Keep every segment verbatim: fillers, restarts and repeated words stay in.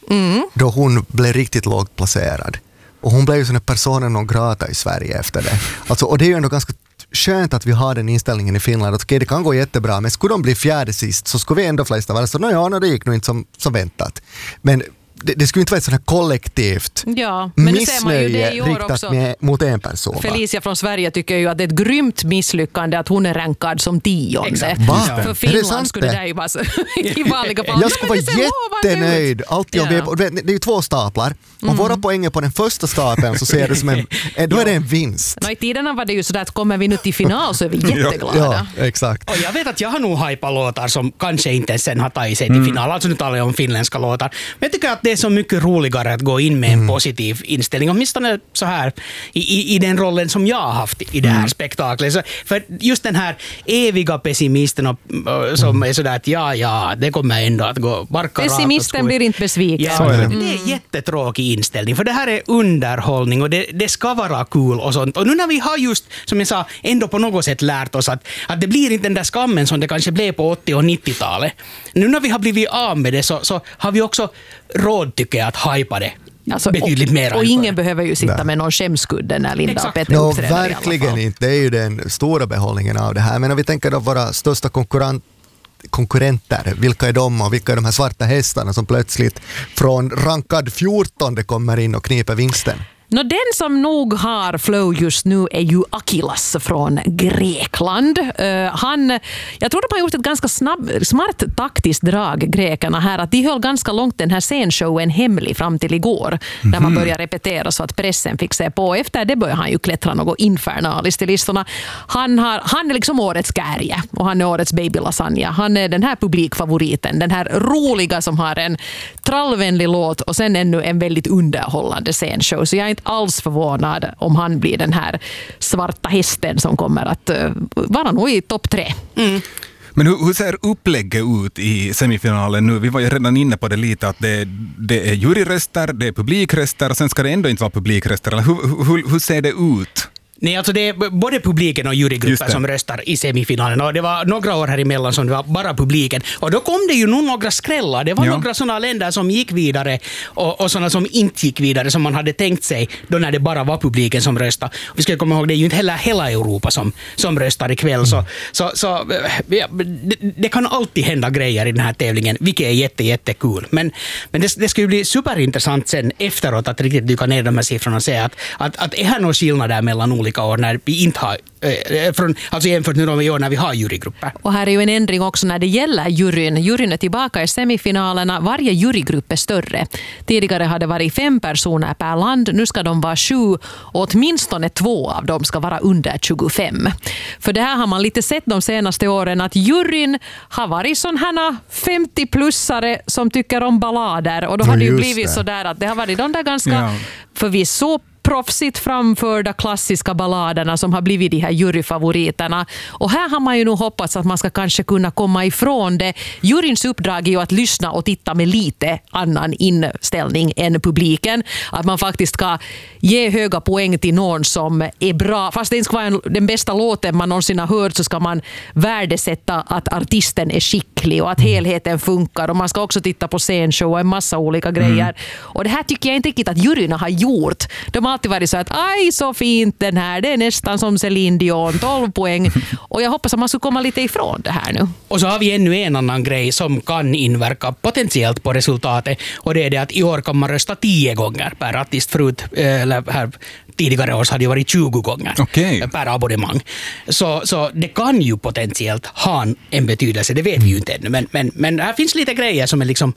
Mm. Då hon blev riktigt lågt placerad. Och hon blev ju sån här personen non grata i Sverige efter det. Alltså, och det är ju ändå ganska skönt att vi har den inställningen i Finland. Att okej, det kan gå jättebra, men skulle de bli fjärde sist så skulle vi ändå flesta vara så, ja, no, det gick nog inte som, som väntat. Men det, det skulle inte vara ett sånt här kollektivt ja, men nu ser man ju det i år riktat också. Med, mot en person. Felicia från Sverige tycker ju att det är ett grymt misslyckande att hon är rankad som tionde. Va? För Finland skulle det ju vara så i vanliga fall. Jag skulle vara jättenöjd. Alltid ja. vi, det, det är ju två staplar. Om mm. våra poäng är på den första stapeln så ser det som en, då är det en vinst. No, i tiderna var det ju så att kommer vi nu till final så är vi jätteglada. Ja, ja, exakt. Och jag vet att jag har nog hypat låtar som kanske inte sen har tagit sig till Mm. final. Alltså nu talar jag om finländska låtar. Men jag tycker att det är så mycket roligare att gå in med en mm. positiv inställning. Åtminstone så här i, i, i den rollen som jag har haft i det här mm. spektaklet. Så, för just den här eviga pessimisten och, och, som mm. är sådär att ja, ja, det kommer ändå att gå barka rakt. Pessimisten blir inte besviken. Ja, det. Mm. det är jättetråkig inställning. För det här är underhållning och det, det ska vara kul och sånt. Och nu när vi har just, som jag sa, ändå på något sätt lärt oss att, att det blir inte den där skammen som det kanske blev på åttio- och nittiotalet. Nu när vi har blivit av med det så, så har vi också råd, tycker jag, att hypa det. Alltså, betydligt mer. Och, och ingen behöver ju sitta Nej. med någon skämskudde när Linda Exakt. och Petter no, uppträder. Verkligen inte. Det är ju den stora behållningen av det här. Men om vi tänker då våra största konkurrent konkurrenter, vilka är de och vilka är de här svarta hästarna som plötsligt från rankad fjortonde kommer in och kniper vinsten? No, den som nog har flow just nu är ju Akilas från Grekland. Uh, han, jag tror de har gjort ett ganska snabb, smart taktiskt drag, grekerna här, att de höll ganska långt den här scenshowen hemlig fram till igår, mm-hmm. när man började repetera så att pressen fick se på. Efter det började han ju klättra något infernaliskt i listorna. Han, har, han är liksom årets Kärje och han är årets baby lasagna. Han är den här publikfavoriten, den här roliga som har en trallvänlig låt och sen ännu en väldigt underhållande scenshow. Så jag är inte alls förvånad om han blir den här svarta hästen som kommer att uh, vara nog i topp tre. Mm. Men hur, hur ser upplägget ut i semifinalen nu? Vi var ju redan inne på det lite, att det, det är juryröster, det är publikröster och sen ska det ändå inte vara publikröster. Hur, hur, hur ser det ut? Nej, alltså det är både publiken och jurygrupper som röstar i semifinalen. Och det var några år här emellan som det var bara publiken. Och då kom det ju nog några skrällar. Det var ja. några sådana länder som gick vidare och, och sådana som inte gick vidare som man hade tänkt sig då när det bara var publiken som röstade. Och vi ska komma ihåg, det är ju inte heller hela Europa som, som röstar ikväll. Mm. Så, så, så ja, det, det kan alltid hända grejer i den här tävlingen, vilket är jätte, jättekul. Men, men det, det ska ju bli superintressant sen efteråt att riktigt dyka ner de här siffrorna och säga att, att, att är här någon skillnad där mellan olika år när vi inte har, eh, från, alltså jämfört med de år när vi har jurygrupper. Och här är ju en ändring också när det gäller juryn. Juryn är tillbaka i semifinalerna. Varje jurygrupp är större. Tidigare hade det varit fem personer per land. Nu ska de vara sju och åtminstone två av dem ska vara under tjugofem. För det här har man lite sett de senaste åren att juryn har varit sån här femtio-plussare som tycker om ballader och då har det ju blivit det. Så där att det har varit de där ganska ja. förvisso proffsigt framförda klassiska balladerna som har blivit de här juryfavoriterna. Och här har man ju nog hoppats att man ska kanske kunna komma ifrån det. Juryns uppdrag är ju att lyssna och titta med lite annan inställning än publiken. Att man faktiskt ska ge höga poäng till någon som är bra. Fast det inte ska vara den bästa låten man någonsin har hört så ska man värdesätta att artisten är skicklig och att helheten funkar. Och man ska också titta på scenshow och en massa olika grejer. Mm. Och det här tycker jag inte riktigt att juryna har gjort. De har alltid varit så att aj så fint den här, det är nästan som Celine Dion, tolv poäng. Och jag hoppas att man ska komma lite ifrån det här nu. Och så har vi ännu en annan grej som kan inverka potentiellt på resultatet och det är det att i år kan man rösta tio gånger per artist. Förut, eller här tidigare år så hade det varit tjugo gånger okay. per abonnemang. Så, så det kan ju potentiellt ha en betydelse, det vet vi ju inte ännu. Men, men, men här finns lite grejer som är liksom,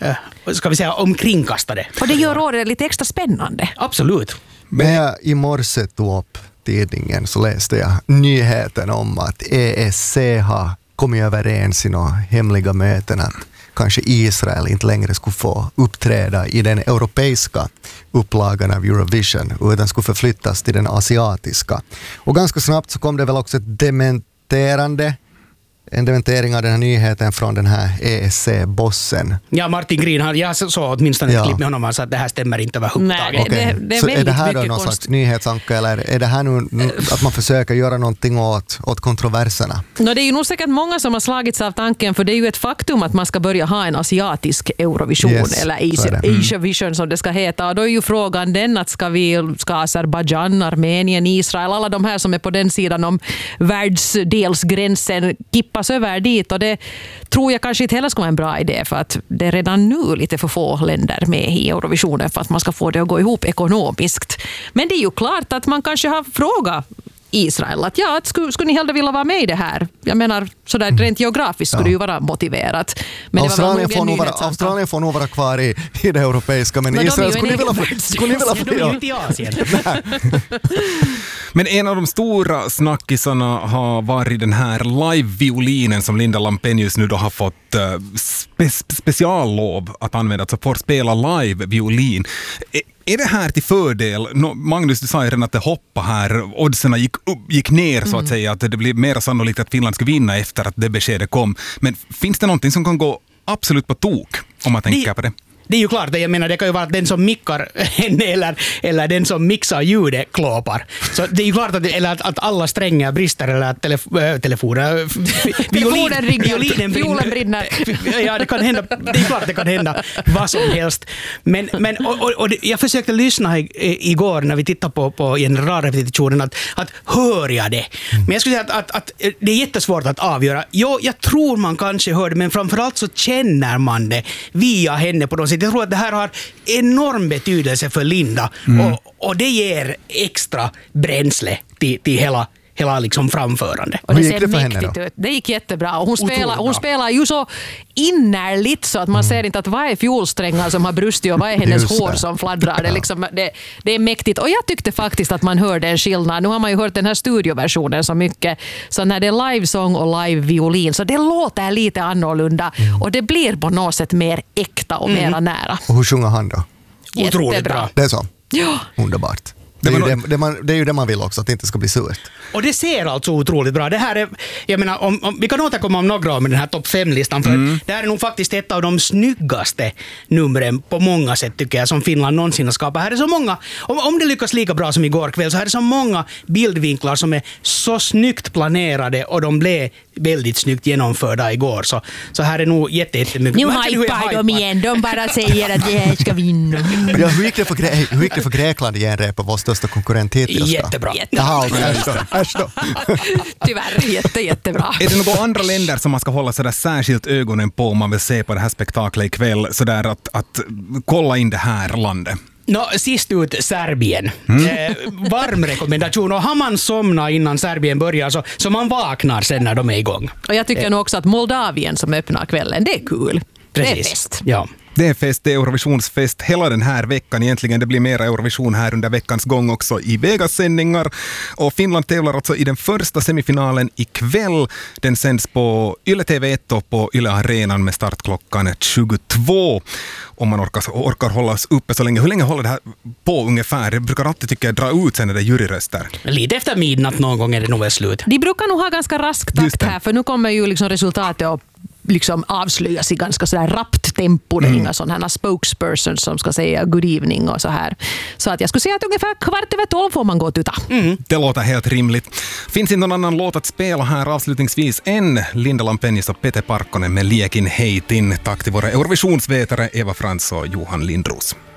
ska vi säga, omkringkastade. Och det gör året lite extra spännande. Absolut. Men jag i morse tog upp tidningen så läste jag nyheten om att E S C har kommit överens i några hemliga möten att kanske Israel inte längre skulle få uppträda i den europeiska upplagan av Eurovision utan skulle förflyttas till den asiatiska. Och ganska snabbt så kom det väl också ett dementerande en dementering av den här nyheten från den här E S C-bossen. Ja, Martin Green, han, jag såg åtminstone ett Ja. klipp med honom och sa att det här stämmer inte överhuvudtaget. Nej, Okej. det- det är Så är det väldigt här då mycket någon konst- slags nyhetsanka eller är det här nu nu att man försöker göra någonting åt, åt kontroverserna? No, det är ju nog säkert många som har slagits av tanken, för det är ju ett faktum att man ska börja ha en asiatisk Eurovision, Yes, eller så är Asia, det. Mm. Asia Vision som det ska heta. Och då är ju frågan den att ska vi, ska Azerbaijan, Armenien, Israel, alla de här som är på den sidan om världsdelsgränsen kippas över dit, och det tror jag kanske inte heller ska vara en bra idé, för att det är redan nu lite för få länder med i Eurovisionen för att man ska få det att gå ihop ekonomiskt. Men det är ju klart att man kanske har frågat Israel att ja, att skulle, skulle ni hellre vilja vara med i det här? Jag menar, sådär rent geografiskt skulle Ja. det ju vara motiverat. Men Australien, det var väl får nog nog en vara, nyhetsanka. Australien får nog vara kvar i, i det europeiska, men Men de är Israel ju en skulle ni egen vilja världsdel. skulle ni vilja De är ju ja. inte i Asien. Men en av de stora snackisarna har varit den här live-violinen som Linda Lampenius nu då har fått uh, spe speciallov att använda, alltså får spela live-violin. Är, är det här till fördel? No, Magnus, du sa ju redan att det hoppade här, oddsen gick, upp, gick ner så att säga, att det blir mer sannolikt att Finland ska vinna efter att det beskedet kom. Men finns det någonting som kan gå absolut på tok om man tänker Det- på det? Det är ju klart, jag menar det kan ju vara att den som mickar henne eller, eller den som mixar ljudet klåpar. Så det är ju klart att, eller att, att alla strängar brister eller att telef, äh, telefoner... Telefonen ringer, violinen fiolen brinner. Ja, det kan hända. Det är klart det kan hända vad som helst. Men, men och, och, och det, jag försökte lyssna i, i, igår när vi tittade på, på generalrepetitionen att, att hör jag det? Men jag skulle säga att, att, att det är jättesvårt att avgöra. Jo, jag tror man kanske hör det, men framförallt så känner man det via henne på något sätt. Jag tror att det här har enorm betydelse för Linda mm. och, och det ger extra bränsle till, till hela, hela liksom framförande. Och det Hur gick ser det för henne mäktigt då? ut. Det gick jättebra. Och hon, Otroligt spelar, hon bra. spelar ju så innerligt så att man ser inte att vad är fjolsträngar som har brustit och vad är hennes Just det. hår som fladdrar. Det, är liksom, det, det är mäktigt. Och jag tyckte faktiskt att man hörde en skillnad. Nu har man ju hört den här studioversionen så mycket. Så när det är livesång och live-violin så det låter lite annorlunda. Mm. Och det blir på något sätt mer äkta och mera nära. Och hur sjunger han då? Otroligt Jättebra. bra. Det är så? Ja. Underbart. Det är, Det ju var det, det, man, det är ju det man vill också, att det inte ska bli surt. Och det ser alltså otroligt bra. Det här är, jag menar, om, om, vi kan återkomma om några år med den här topp fem-listan, för Mm. det här är nog faktiskt ett av de snyggaste numren på många sätt tycker jag som Finland någonsin har skapat. Här är så många, om, om det lyckas lika bra som igår kväll, så här är så många bildvinklar som är så snyggt planerade och de blev väldigt snyggt genomförda igår. Så, så här är nog jätte, jättemycket. Nu Märker ni hur jag hypar de hypar? igen. De bara säger att det här ska vinna. Ja, hur, gick det för Gre- hur gick det för Grekland i genrepet, vår största konkurrent hittills då? Jättebra. Jaha, okej. Äsch då, äsch då. Tyvärr, jätte, jättebra. Är det några andra länder som man ska hålla sådär särskilt ögonen på om man vill se på det här spektaklet ikväll, sådär att, att kolla in det här landet? No, sist ut Serbien. Mm. Eh, varm rekommendation. Och har man somnat innan Serbien börjar så, så man vaknar sen när de är igång. Och jag tycker nog också att Moldavien som öppnar kvällen, det är kul. Det är Precis. fest. Ja. Det är fest, det är Eurovisionsfest hela den här veckan egentligen. Det blir mera Eurovision här under veckans gång också i Vegas-sändningar. Och Finland tävlar alltså i den första semifinalen ikväll. Den sänds på Yle T V ett och på Yle Arenan med startklockan tjugotvå. Om man orkar, orkar hållas uppe så länge. Hur länge håller det här på ungefär? Det brukar alltid tycka jag dra ut sen när det är juryröster. Lite efter midnatt någon gång är det nog väl slut. De brukar nog ha ganska rask Just takt det. här, för nu kommer ju liksom resultatet att liksom avslöjas i ganska sådär rappt tempo. Det är inga sådana här spokespersons som ska säga good evening och så här. Så att jag skulle säga att ungefär kvart över tolv får man gå och tuta. Mm. Det låter helt rimligt. Finns inte någon annan låt att spela här avslutningsvis än Linda Lampenius och Pete Parkkonen med Liekin heitin. Tack till våra Eurovisionsvetare Eva Frans och Johan Lindros.